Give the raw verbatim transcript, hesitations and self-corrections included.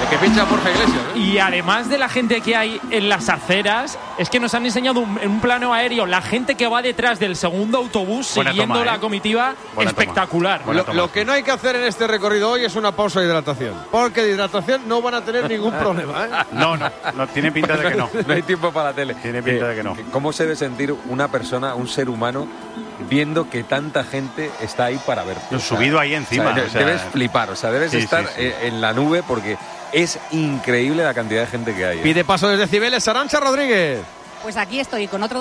El que pincha Borja Iglesias, ¿eh? Y además de la gente que hay en las aceras, es que nos han enseñado un, en un plano aéreo la gente que va detrás del segundo autobús Buena siguiendo toma, la ¿eh? comitiva. Buena espectacular. toma. Lo, lo que no hay que hacer en este recorrido hoy es una pausa de hidratación, porque de hidratación no van a tener ningún problema, ¿eh? No, no, no, tiene pinta de que no. No hay tiempo para la tele. Tiene pinta de que no. ¿Cómo se debe sentir una persona, un ser humano, viendo que tanta gente está ahí para ver? Yo subido ahí encima. O sea, o sea, debes flipar, o sea, debes sí, estar sí, sí. en la nube porque es increíble la cantidad de gente que hay, ¿eh? Pide paso desde Cibeles, Arantxa Rodríguez. Pues aquí estoy con otro